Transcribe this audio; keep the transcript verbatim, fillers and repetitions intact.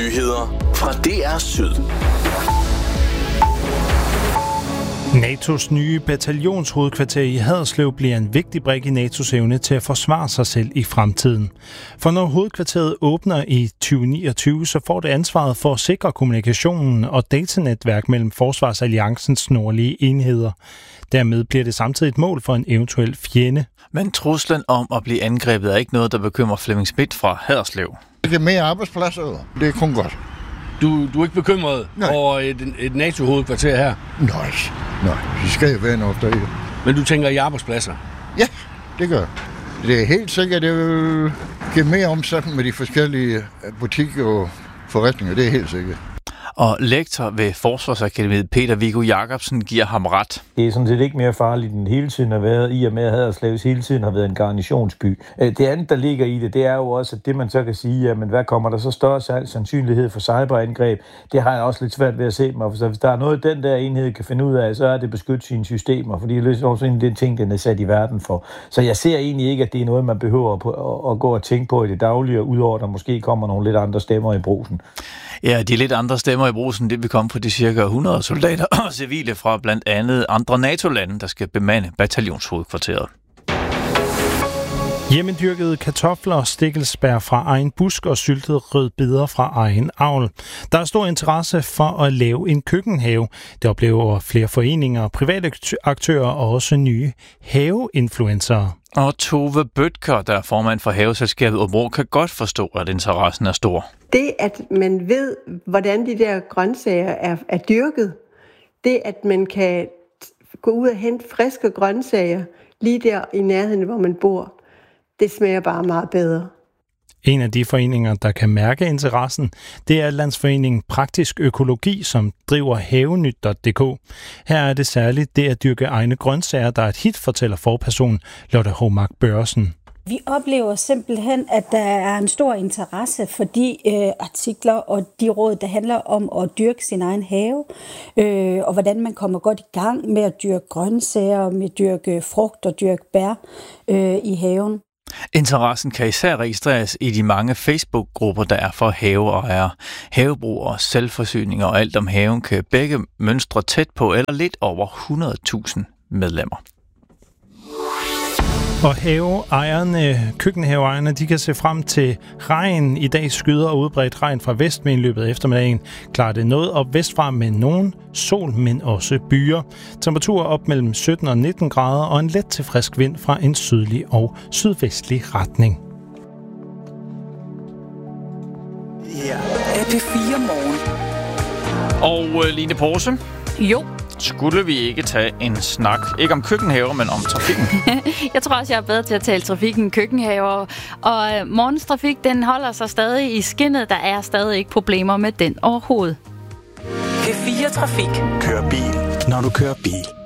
Nyheder fra D R Syd. N A T O's nye bataljonshovedkvarter i Haderslev bliver en vigtig brik i N A T O's evne til at forsvare sig selv i fremtiden. For når hovedkvarteret åbner i tyve niogtyve, så får det ansvaret for at sikre kommunikationen og datanetværk mellem Forsvarsalliancens nordlige enheder. Dermed bliver det samtidig et mål for en eventuel fjende. Men truslen om at blive angrebet er ikke noget, der bekymrer Flemming Schmidt fra Haderslev. Det er mere arbejdspladser, det er kun godt. Du, du er ikke bekymret Nej. over et, et NATO-hovedkvarter her? Nej, nej, det skal jo være nok der. Men du tænker i arbejdspladser? Ja, det gør det. Er helt sikkert, det vil give mere omsætning med de forskellige butikker og forretninger, det er helt sikkert. Og lektor ved Forsvarsakademiet Peter Viggo Jacobsen giver ham ret. Det er sådan set ikke mere farligt end hele tiden har været, i og med at Haderslev hele tiden har været en garnisonsby. Det andet, der ligger i det, det er jo også, at det man så kan sige, jamen hvad kommer der så større sandsynlighed for cyberangreb? Det har jeg også lidt svært ved at se mig, for hvis der er noget, den der enhed kan finde ud af, så er det beskytte sine systemer, fordi det er også en af de ting, den er sat i verden for. Så jeg ser egentlig ikke, at det er noget, man behøver at gå og tænke på i det daglige, udover at der måske kommer nogle lidt andre stemmer i brusen. Ja, de lidt andre stemmer i brusen, det vil komme på de cirka hundrede soldater og civile fra blandt andet andre NATO-lande, der skal bemande bataljonshovedkvarteret. Hjemmedyrkede kartofler, stikkelsbær fra egen busk og syltede rødbeder fra egen avl. Der er stor interesse for at lave en køkkenhave. Det oplever flere foreninger, private aktører og også nye haveinfluencer. Og Tove Bøtker, der er formand for Haveselskabet Åbenrå, kan godt forstå, at interessen er stor. Det, at man ved, hvordan de der grøntsager er, er dyrket, det, at man kan gå ud og hente friske grøntsager lige der i nærheden, hvor man bor, det smager bare meget bedre. En af de foreninger, der kan mærke interessen, det er Landsforeningen Praktisk Økologi, som driver havenyt punktum d k. Her er det særligt det at dyrke egne grøntsager, der er et hit, fortæller forperson Lotte Hovmark Børresen. Vi oplever simpelthen, at der er en stor interesse for de øh, artikler og de råd, der handler om at dyrke sin egen have, øh, og hvordan man kommer godt i gang med at dyrke grøntsager, med at dyrke frugt og dyrke bær øh, i haven. Interessen kan især registreres i de mange Facebook-grupper, der er for haveejere. Havebrug og selvforsyning og alt om haven kan begge mønstre tæt på eller lidt over hundrede tusind medlemmer. Og haveejerne, køkkenhaveejerne, de kan se frem til regn. I dag skyder og udbredt regn fra vestvind i løbet af eftermiddagen. Klarer det noget op vestfra med nogen sol, men også byer. Temperaturer op mellem sytten og nitten grader og en let til frisk vind fra en sydlig og sydvestlig retning. Ja, er det fire morgen? Og uh, Line Porse? Jo. Skulle vi ikke tage en snak, ikke om køkkenhaver, men om trafikken? Jeg tror også, jeg er bedre til at tale trafikken end køkkenhaver. Og øh, morgens trafik, den holder sig stadig i skinnet. Der er stadig ikke problemer med den overhovedet. P fire Trafik. Kør bil, når du kører bil.